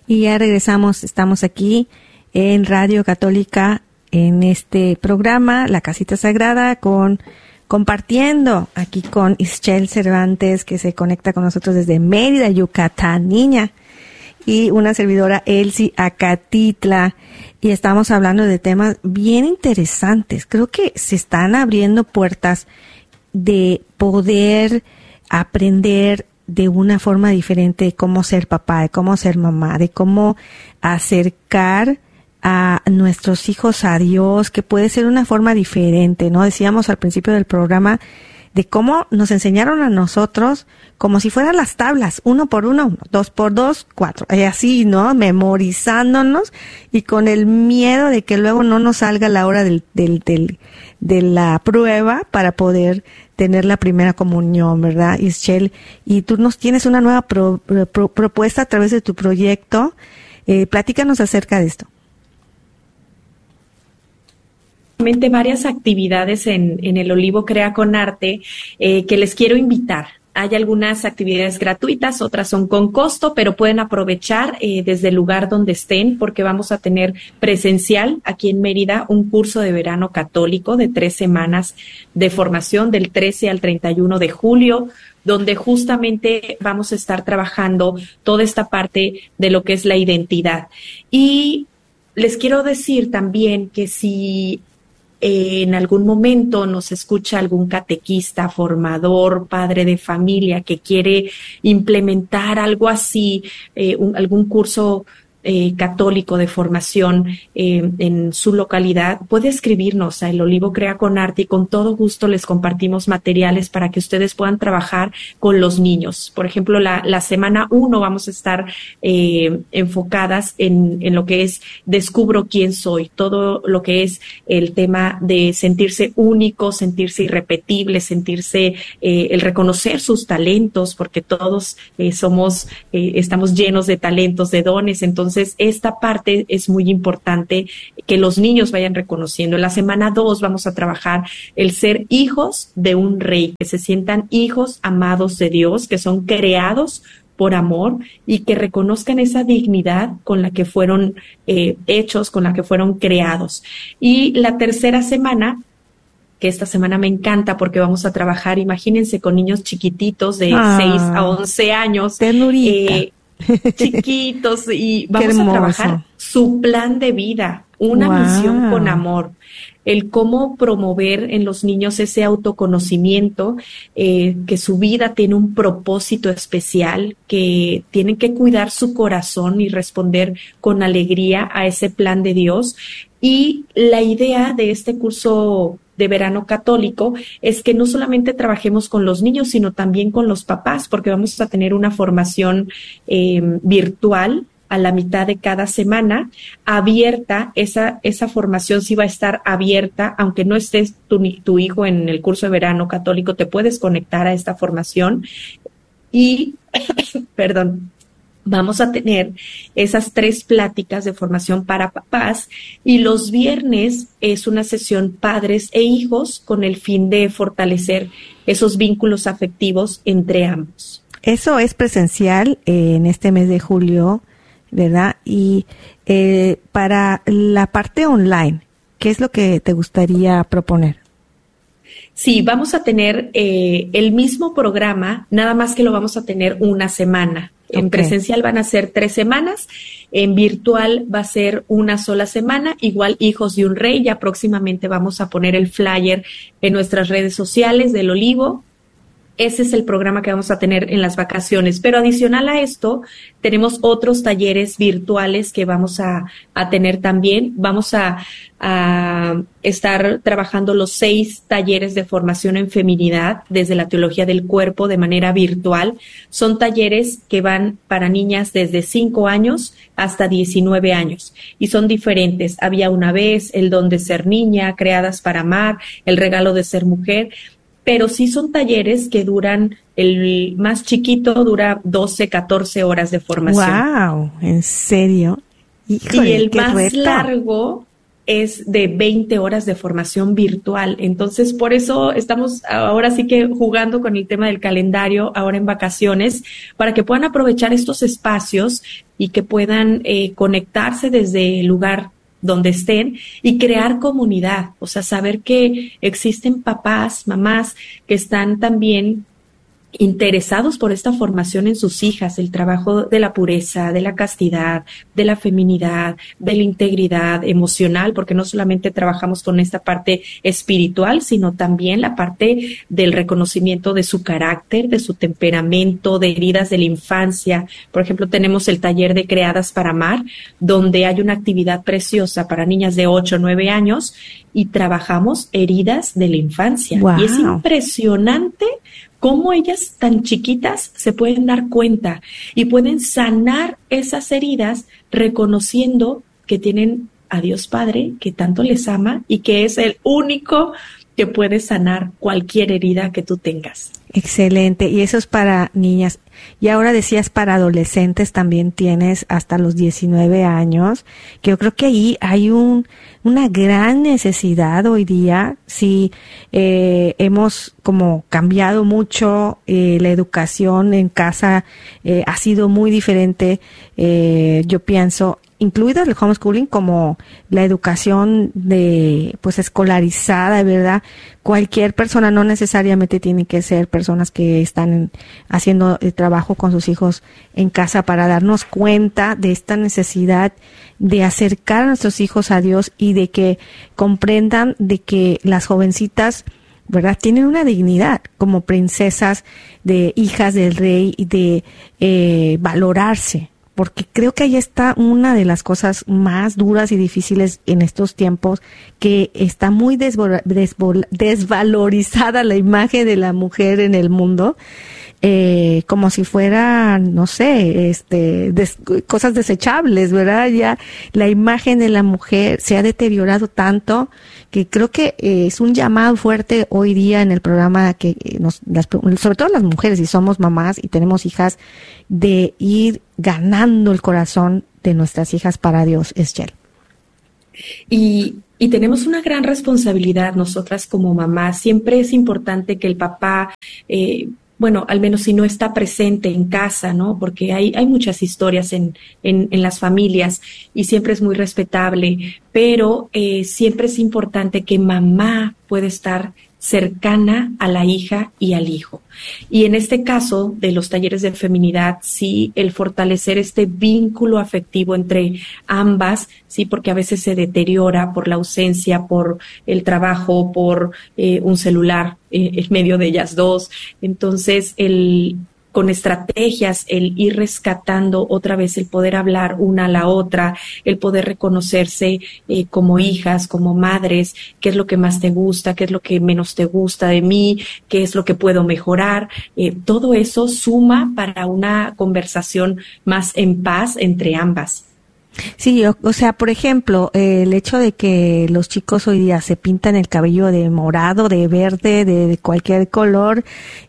Y ya regresamos, estamos aquí en Radio Católica, en este programa, La Casita Sagrada, compartiendo aquí con Ischel Cervantes, que se conecta con nosotros desde Mérida, Yucatán, niña, y una servidora, Elsie Acatitla, y estamos hablando de temas bien interesantes. Creo que se están abriendo puertas de poder aprender de una forma diferente de cómo ser papá, de cómo ser mamá, de cómo acercar a nuestros hijos a Dios, que puede ser una forma diferente, ¿no? Decíamos al principio del programa de cómo nos enseñaron a nosotros como si fueran las tablas, 1 por 1, 2 por 2, 4, y así, ¿no? Memorizándonos y con el miedo de que luego no nos salga la hora de la prueba para poder tener la primera comunión, ¿verdad, Ischel? Y tú nos tienes una nueva propuesta a través de tu proyecto. Platícanos acerca de esto. Varias actividades en el Olivo Crea con Arte que les quiero invitar. Hay algunas actividades gratuitas, otras son con costo, pero pueden aprovechar desde el lugar donde estén, porque vamos a tener presencial aquí en Mérida un curso de verano católico de 3 semanas de formación del 13 al 31 de julio, donde justamente vamos a estar trabajando toda esta parte de lo que es la identidad. Y les quiero decir también que si en algún momento nos escucha algún catequista, formador, padre de familia que quiere implementar algo así, algún curso católico de formación en su localidad, puede escribirnos a El Olivo Crea con Arte y con todo gusto les compartimos materiales para que ustedes puedan trabajar con los niños. Por ejemplo, la semana 1 vamos a estar enfocadas en lo que es Descubro quién soy, todo lo que es el tema de sentirse único, sentirse irrepetible, sentirse el reconocer sus talentos, porque todos estamos llenos de talentos, de dones. Entonces, esta parte es muy importante que los niños vayan reconociendo. En la semana 2 vamos a trabajar el ser hijos de un rey, que se sientan hijos amados de Dios, que son creados por amor y que reconozcan esa dignidad con la que fueron hechos, con la que fueron creados. Y la tercera semana, que esta semana me encanta porque vamos a trabajar, imagínense, con niños chiquititos de 6 a 11 años. Ternurita. Chiquitos, y vamos a trabajar su plan de vida, una misión con amor, el cómo promover en los niños ese autoconocimiento, que su vida tiene un propósito especial, que tienen que cuidar su corazón y responder con alegría a ese plan de Dios. Y la idea de este curso de verano católico es que no solamente trabajemos con los niños, sino también con los papás, porque vamos a tener una formación virtual a la mitad de cada semana, abierta. Esa formación sí va a estar abierta, aunque no estés tu hijo en el curso de verano católico, te puedes conectar a esta formación y, perdón, vamos a tener esas 3 pláticas de formación para papás, y los viernes es una sesión padres e hijos con el fin de fortalecer esos vínculos afectivos entre ambos. Eso es presencial en este mes de julio, ¿verdad? Y para la parte online, ¿qué es lo que te gustaría proponer? Sí, vamos a tener el mismo programa, nada más que lo vamos a tener una semana. En presencial van a ser 3 semanas, en virtual va a ser una sola semana, igual Hijos de un Rey. Ya próximamente vamos a poner el flyer en nuestras redes sociales del Olivo. Ese es el programa que vamos a tener en las vacaciones. Pero adicional a esto, tenemos otros talleres virtuales que vamos a tener también. Vamos a estar trabajando los 6 talleres de formación en feminidad desde la teología del cuerpo de manera virtual. Son talleres que van para niñas desde 5 años hasta 19 años y son diferentes. Había una vez, el don de ser niña, creadas para amar, el regalo de ser mujer. Pero sí son talleres que duran, el más chiquito dura 12, 14 horas de formación. ¡Wow! ¿En serio? Híjole, y el qué más reto. largo es de 20 horas de formación virtual. Entonces, por eso estamos ahora sí que jugando con el tema del calendario, ahora en vacaciones, para que puedan aprovechar estos espacios y que puedan conectarse desde el lugar donde estén y crear comunidad. O sea, saber que existen papás, mamás que están también interesados por esta formación en sus hijas, el trabajo de la pureza, de la castidad, de la feminidad, de la integridad emocional, porque no solamente trabajamos con esta parte espiritual, sino también la parte del reconocimiento de su carácter, de su temperamento, de heridas de la infancia. Por ejemplo, tenemos el taller de Creadas para Amar, donde hay una actividad preciosa para niñas de 8 o 9 años y trabajamos heridas de la infancia. Wow. Y es impresionante cómo ellas tan chiquitas se pueden dar cuenta y pueden sanar esas heridas reconociendo que tienen a Dios Padre, que tanto les ama y que es el único que puede sanar cualquier herida que tú tengas. Excelente. Y eso es para niñas. Y ahora decías para adolescentes también tienes hasta los 19 años, que yo creo que ahí hay una gran necesidad hoy día. Sí, hemos como cambiado mucho, la educación en casa ha sido muy diferente, yo pienso, incluido el homeschooling, como la educación pues escolarizada, ¿verdad? Cualquier persona, no necesariamente tiene que ser personas que están haciendo trabajo con sus hijos en casa, para darnos cuenta de esta necesidad de acercar a nuestros hijos a Dios y de que comprendan de que las jovencitas, ¿verdad?, tienen una dignidad como princesas, de hijas del rey, y de valorarse. Porque creo que ahí está una de las cosas más duras y difíciles en estos tiempos, que está muy desvalorizada la imagen de la mujer en el mundo, como si fuera, no sé, cosas desechables, ¿verdad? Ya la imagen de la mujer se ha deteriorado tanto que creo que es un llamado fuerte hoy día en el programa que sobre todo las mujeres, y somos mamás y tenemos hijas, de ir ganando el corazón de nuestras hijas para Dios, Eschel. Y tenemos una gran responsabilidad nosotras como mamás. Siempre es importante que el papá, bueno, al menos si no está presente en casa, ¿no? Porque hay muchas historias en las familias y siempre es muy respetable, pero siempre es importante que mamá pueda estar cercana a la hija y al hijo. Y en este caso de los talleres de feminidad, sí, el fortalecer este vínculo afectivo entre ambas, sí, porque a veces se deteriora por la ausencia, por el trabajo, por un celular en medio de ellas dos. Entonces, con estrategias, el ir rescatando otra vez, el poder hablar una a la otra, el poder reconocerse como hijas, como madres, qué es lo que más te gusta, qué es lo que menos te gusta de mí, qué es lo que puedo mejorar. Todo eso suma para una conversación más en paz entre ambas. Sí, o sea, por ejemplo, el hecho de que los chicos hoy día se pintan el cabello de morado, de verde, de cualquier color,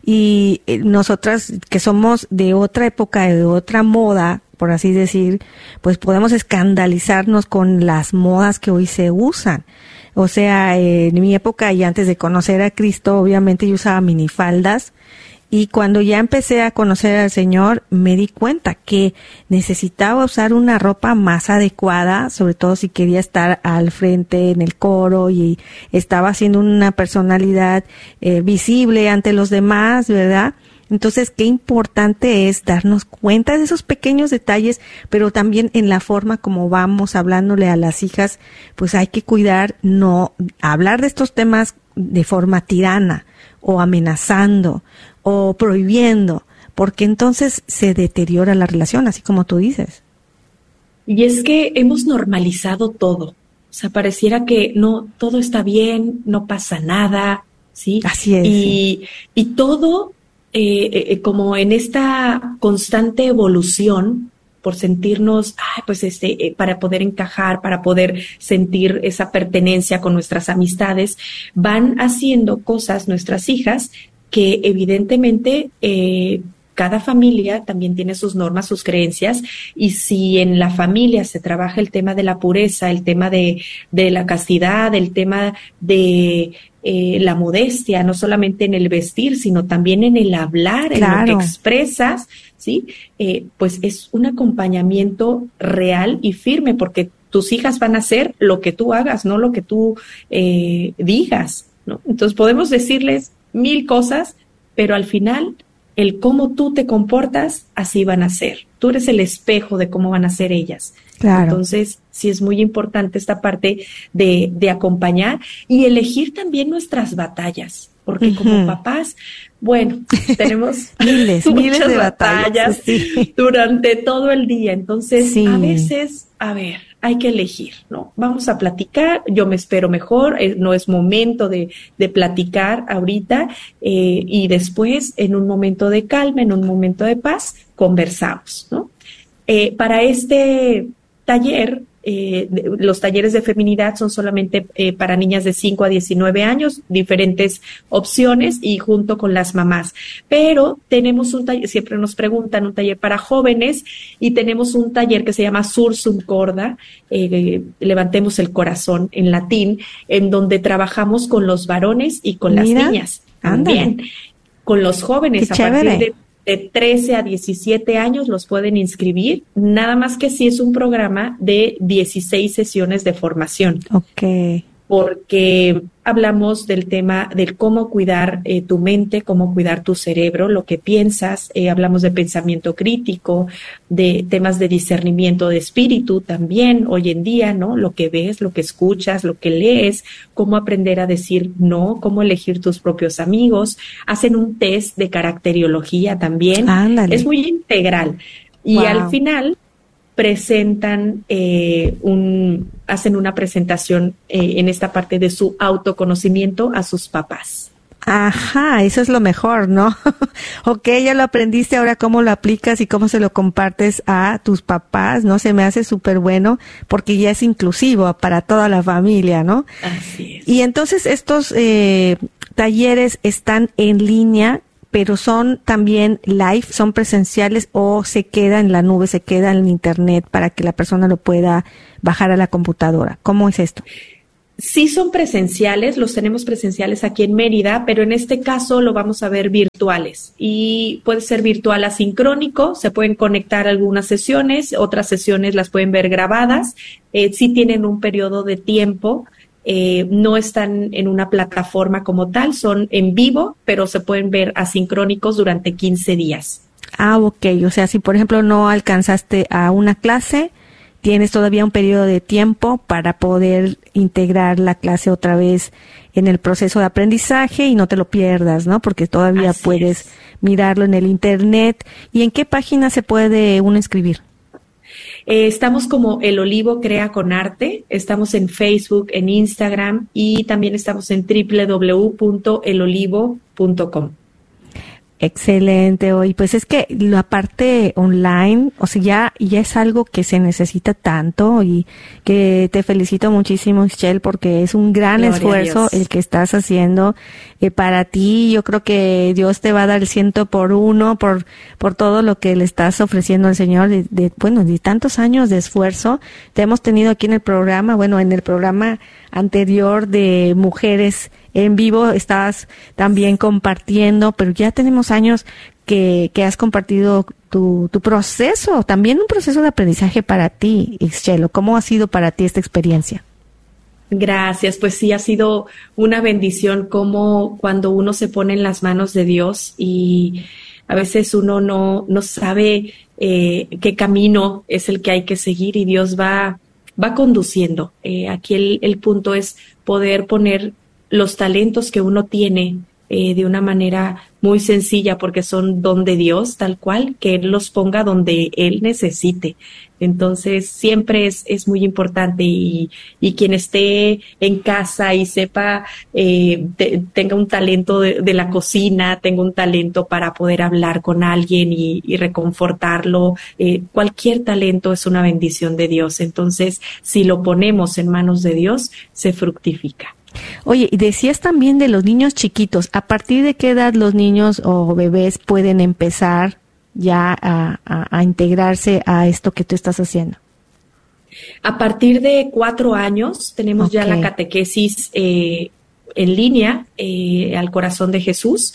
y nosotras que somos de otra época, de otra moda, por así decir, pues podemos escandalizarnos con las modas que hoy se usan. O sea, en mi época y antes de conocer a Cristo, obviamente yo usaba minifaldas. Y cuando ya empecé a conocer al Señor, me di cuenta que necesitaba usar una ropa más adecuada, sobre todo si quería estar al frente en el coro y estaba haciendo una personalidad visible ante los demás, ¿verdad? Entonces, qué importante es darnos cuenta de esos pequeños detalles, pero también en la forma como vamos hablándole a las hijas, pues hay que cuidar, no hablar de estos temas de forma tirana o amenazando o prohibiendo, porque entonces se deteriora la relación, así como tú dices. Y es que hemos normalizado todo, o sea, pareciera que no, todo está bien, no pasa nada, ¿sí? Así es. Y todo como en esta constante evolución, por sentirnos, pues para poder encajar, para poder sentir esa pertenencia con nuestras amistades, van haciendo cosas nuestras hijas que evidentemente cada familia también tiene sus normas, sus creencias, y si en la familia se trabaja el tema de la pureza, el tema de la castidad, el tema de la modestia, no solamente en el vestir, sino también en el hablar, claro, en lo que expresas, ¿sí? Pues es un acompañamiento real y firme, porque tus hijas van a hacer lo que tú hagas, no lo que tú digas, ¿no? Entonces podemos decirles 1000 cosas, pero al final el cómo tú te comportas, así van a ser. Tú eres el espejo de cómo van a ser ellas. Claro. Entonces, sí es muy importante esta parte de acompañar y elegir también nuestras batallas, porque como papás, bueno, tenemos miles de batallas durante todo el día. Entonces, a veces, hay que elegir, ¿no? Vamos a platicar, yo me espero mejor, no es momento de platicar ahorita, y después, en un momento de calma, en un momento de paz, conversamos, ¿no? Para este taller, los talleres de feminidad son solamente para niñas de 5 a 19 años, diferentes opciones y junto con las mamás. Pero tenemos un taller, siempre nos preguntan, un taller para jóvenes, y tenemos un taller que se llama Sursum Corda, levantemos el corazón en latín, en donde trabajamos con los varones y con las niñas también. Con los jóvenes. Qué a chévere. partir de 13 a 17 años los pueden inscribir, nada más que si es un programa de 16 sesiones de formación. Okay. Porque hablamos del tema del cómo cuidar tu mente, cómo cuidar tu cerebro, lo que piensas, hablamos de pensamiento crítico, de temas de discernimiento de espíritu también hoy en día, ¿no? Lo que ves, lo que escuchas, lo que lees, cómo aprender a decir no, cómo elegir tus propios amigos, hacen un test de caracteriología también. Ándale. Es muy integral. Y al final presentan hacen una presentación en esta parte de su autoconocimiento a sus papás. Ajá, eso es lo mejor, ¿no? Ok, ya lo aprendiste, ahora cómo lo aplicas y cómo se lo compartes a tus papás, ¿no? Se me hace súper bueno porque ya es inclusivo para toda la familia, ¿no? Así es. Y entonces estos talleres están en línea, pero son también live, son presenciales, o se queda en la nube, se queda en internet para que la persona lo pueda bajar a la computadora. ¿Cómo es esto? Sí son presenciales, los tenemos presenciales aquí en Mérida, pero en este caso lo vamos a ver virtuales, y puede ser virtual asincrónico, se pueden conectar algunas sesiones, otras sesiones las pueden ver grabadas, sí tienen un periodo de tiempo. No están en una plataforma como tal, son en vivo, pero se pueden ver asincrónicos durante 15 días. Ah, ok. O sea, si por ejemplo no alcanzaste a una clase, tienes todavía un periodo de tiempo para poder integrar la clase otra vez en el proceso de aprendizaje y no te lo pierdas, ¿no? Porque todavía puedes mirarlo en el internet. ¿Y en qué página se puede uno inscribir? Estamos como El Olivo Crea con Arte, estamos en Facebook, en Instagram, y también estamos en www.elolivo.com. Excelente, hoy pues es que la parte online, o sea, ya es algo que se necesita tanto, y que te felicito muchísimo, Ixchel, porque es un gran esfuerzo el que estás haciendo para ti. Yo creo que Dios te va a dar el 100 por todo lo que le estás ofreciendo al Señor de tantos años de esfuerzo. Te hemos tenido aquí en el programa, en el programa anterior de Mujeres en Vivo estabas también compartiendo, pero ya tenemos años que has compartido tu proceso, también un proceso de aprendizaje para ti, Ixchel. ¿Cómo ha sido para ti esta experiencia? Gracias, pues sí, ha sido una bendición como cuando uno se pone en las manos de Dios, y a veces uno no sabe qué camino es el que hay que seguir, y Dios va conduciendo. Aquí el punto es poder poner los talentos que uno tiene de una manera muy sencilla, porque son don de Dios, tal cual, que Él los ponga donde Él necesite. Entonces, siempre es muy importante, y quien esté en casa y sepa, tenga un talento de la cocina, tenga un talento para poder hablar con alguien y reconfortarlo, cualquier talento es una bendición de Dios. Entonces, si lo ponemos en manos de Dios, se fructifica. Oye, y decías también de los niños chiquitos. ¿A partir de qué edad los niños o bebés pueden empezar ya a integrarse a esto que tú estás haciendo? A partir de 4 años tenemos ya la catequesis en línea al corazón de Jesús,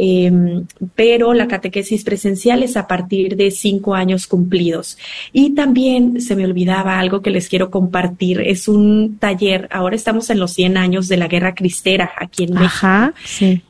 pero la catequesis presencial es a partir de 5 años cumplidos. Y también se me olvidaba algo que les quiero compartir, es un taller, ahora estamos en los 100 años de la Guerra Cristera aquí en México. Ajá, sí.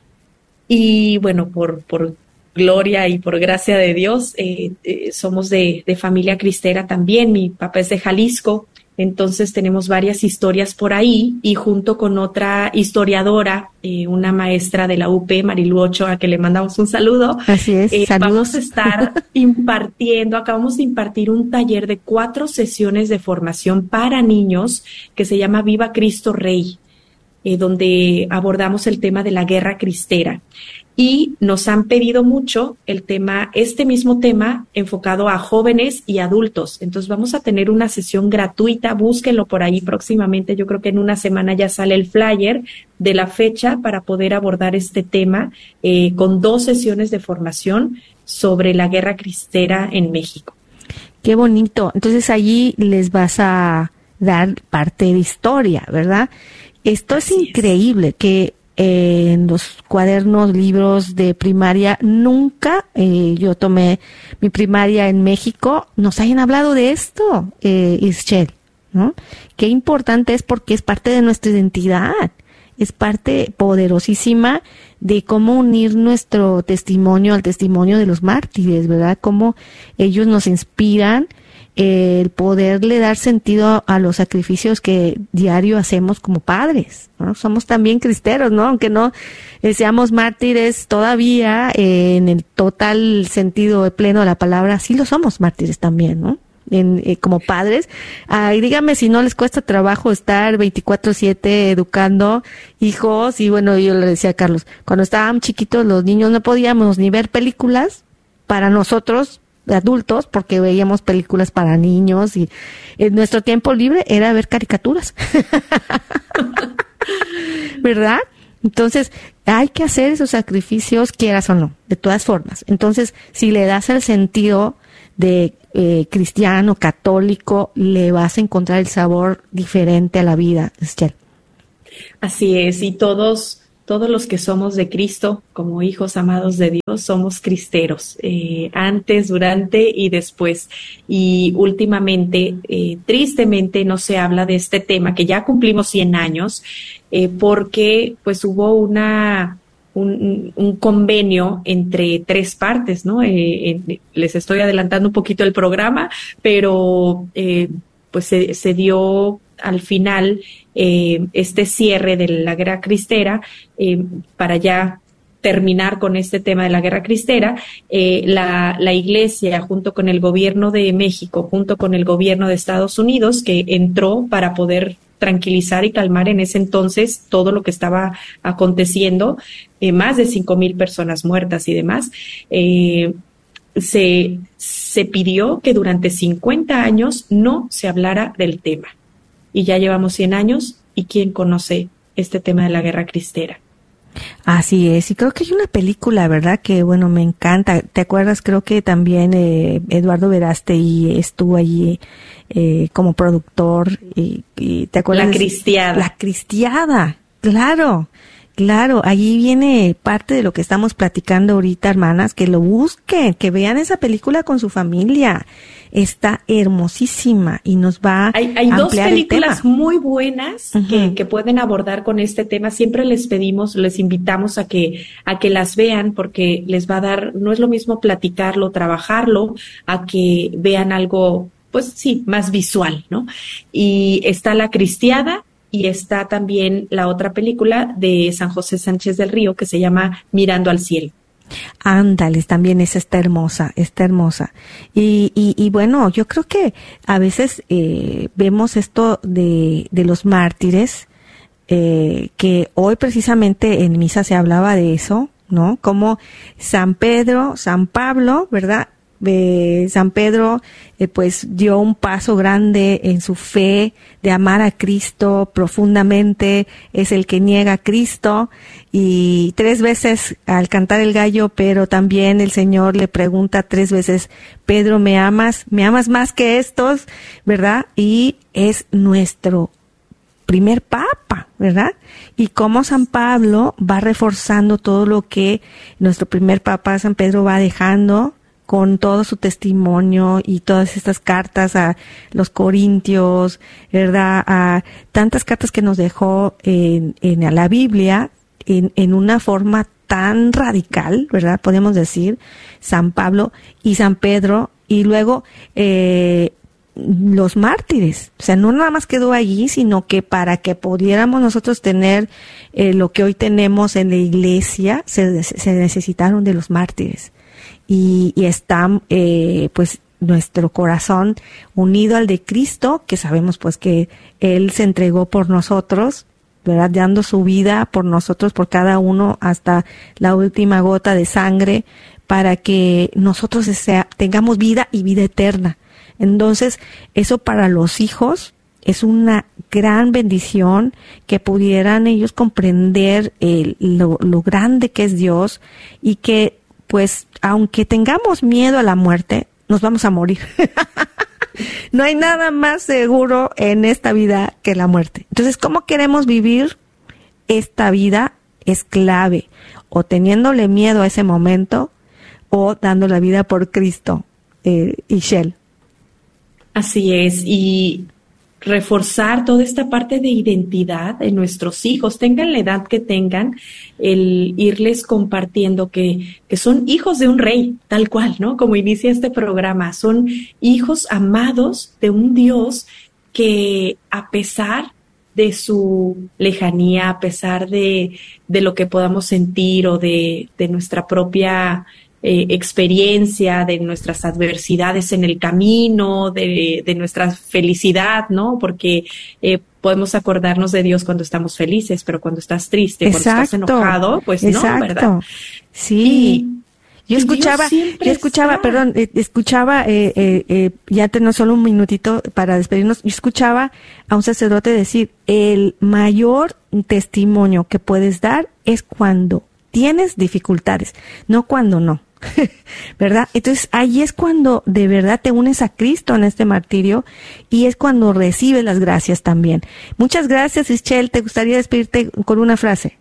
Y bueno, por gloria y por gracia de Dios, somos de familia cristera también, mi papá es de Jalisco. Entonces tenemos varias historias por ahí y junto con otra historiadora, una maestra de la UP, Marilu Ochoa, a que le mandamos un saludo. Así es, saludos. Vamos a estar acabamos de impartir un taller de 4 sesiones de formación para niños que se llama Viva Cristo Rey, donde abordamos el tema de la guerra cristera. Y nos han pedido mucho este mismo tema enfocado a jóvenes y adultos. Entonces vamos a tener una sesión gratuita, búsquenlo por ahí próximamente, yo creo que en una semana ya sale el flyer de la fecha para poder abordar este tema con 2 sesiones de formación sobre la guerra cristera en México. Qué bonito. Entonces allí les vas a dar parte de historia, ¿verdad? Esto es increíble que en los cuadernos, libros de primaria, nunca, yo tomé mi primaria en México, nos hayan hablado de esto, Ischel, ¿no? Qué importante es porque es parte de nuestra identidad, es parte poderosísima de cómo unir nuestro testimonio al testimonio de los mártires, ¿verdad? Cómo ellos nos inspiran, el poderle dar sentido a los sacrificios que diario hacemos como padres, ¿no? Somos también cristeros, ¿no? Aunque no seamos mártires todavía en el total sentido pleno de la palabra, sí lo somos mártires también, ¿no? Como padres. Y dígame si no les cuesta trabajo estar 24/7 educando hijos. Y bueno, yo le decía a Carlos, cuando estaban chiquitos los niños no podíamos ni ver películas para nosotros de adultos porque veíamos películas para niños y en nuestro tiempo libre era ver caricaturas. ¿Verdad? Entonces, hay que hacer esos sacrificios, quieras o no, de todas formas. Entonces, si le das el sentido de cristiano, católico, le vas a encontrar el sabor diferente a la vida, Ischel. Así es, y todos los que somos de Cristo, como hijos amados de Dios, somos cristeros, antes, durante y después. Y últimamente, tristemente, no se habla de este tema, que ya cumplimos 100 años, porque pues hubo un convenio entre 3 partes, ¿no? Les estoy adelantando un poquito el programa, pero pues se dio al final este cierre de la guerra cristera para ya terminar con este tema de la guerra cristera. La Iglesia, junto con el gobierno de México, junto con el gobierno de Estados Unidos, que entró para poder tranquilizar y calmar en ese entonces todo lo que estaba aconteciendo, más de 5,000 personas muertas y demás, se pidió que durante 50 años no se hablara del tema. Y ya llevamos 100 años, ¿y quién conoce este tema de la guerra cristera? Así es, y creo que hay una película, ¿verdad? Que, bueno, me encanta. ¿Te acuerdas? Creo que también Eduardo Verástegui estuvo allí como productor. Y ¿te acuerdas? La Cristiada. La Cristiada, claro. Claro, allí viene parte de lo que estamos platicando ahorita, hermanas, que lo busquen, que vean esa película con su familia. Está hermosísima y nos va a Hay 2 películas muy buenas uh-huh. que pueden abordar con este tema. Siempre les invitamos a que las vean porque les va a dar, no es lo mismo platicarlo, trabajarlo, a que vean algo, pues sí, más visual, ¿no? Y está La Cristiada. Y está también la otra película de San José Sánchez del Río que se llama Mirando al Cielo. Ándales, también esa está hermosa, está hermosa. Y bueno, yo creo que a veces vemos esto de los mártires, que hoy precisamente en misa se hablaba de eso, ¿no? Como San Pedro, San Pablo, ¿verdad? San Pedro pues dio un paso grande en su fe de amar a Cristo profundamente, es el que niega a Cristo, y 3 veces al cantar el gallo, pero también el Señor le pregunta 3 veces, Pedro, ¿me amas? ¿Me amas más que estos? ¿Verdad? Y es nuestro primer papa, ¿verdad? Y como San Pablo va reforzando todo lo que nuestro primer papa San Pedro va dejando con todo su testimonio y todas estas cartas a los Corintios, ¿verdad? A tantas cartas que nos dejó en la Biblia en una forma tan radical, ¿verdad? Podemos decir, San Pablo y San Pedro, y luego los mártires. O sea, no nada más quedó allí, sino que para que pudiéramos nosotros tener lo que hoy tenemos en la iglesia, se necesitaron de los mártires. Y está pues nuestro corazón unido al de Cristo, que sabemos pues que Él se entregó por nosotros, ¿verdad? Dando su vida por nosotros, por cada uno, hasta la última gota de sangre, para que nosotros tengamos vida y vida eterna. Entonces, eso para los hijos es una gran bendición, que pudieran ellos comprender lo grande que es Dios, y que pues aunque tengamos miedo a la muerte, nos vamos a morir. No hay nada más seguro en esta vida que la muerte. Entonces, ¿cómo queremos vivir esta vida? Es clave, o teniéndole miedo a ese momento, o dando la vida por Cristo. Ishel. Así es, y reforzar toda esta parte de identidad en nuestros hijos, tengan la edad que tengan, el irles compartiendo que son hijos de un rey, tal cual, ¿no? Como inicia este programa, son hijos amados de un Dios que, a pesar de su lejanía, a pesar de lo que podamos sentir o de nuestra propia experiencia, de nuestras adversidades en el camino, de nuestra felicidad, ¿no? Porque podemos acordarnos de Dios cuando estamos felices, pero cuando estás triste, cuando estás enojado, pues no, ¿verdad? Sí. Yo escuchaba, ya tenemos solo un minutito para despedirnos. Yo escuchaba a un sacerdote decir, el mayor testimonio que puedes dar es cuando tienes dificultades, no cuando no. ¿Verdad? Entonces ahí es cuando de verdad te unes a Cristo en este martirio, y es cuando recibes las gracias también. Muchas gracias, Ischel. ¿Te gustaría despedirte con una frase?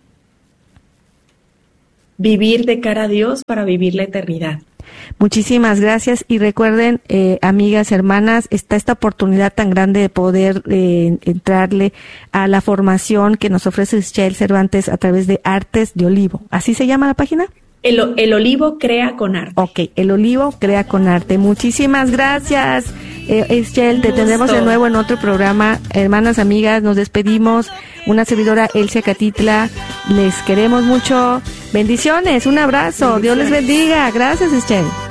Vivir de cara a Dios para vivir la eternidad. Muchísimas gracias, y recuerden, amigas, hermanas, está esta oportunidad tan grande de poder entrarle a la formación que nos ofrece Ischel Cervantes a través de Artes de Olivo. ¿Así se llama la página? El Olivo Crea con Arte. Ok, El Olivo Crea con Arte. Muchísimas gracias, Ischel. Te tendremos de nuevo en otro programa. Hermanas, amigas, nos despedimos. Una servidora, Elsia Catitla. Les queremos mucho. Bendiciones, un abrazo. Bendiciones. Dios les bendiga. Gracias, Ischel.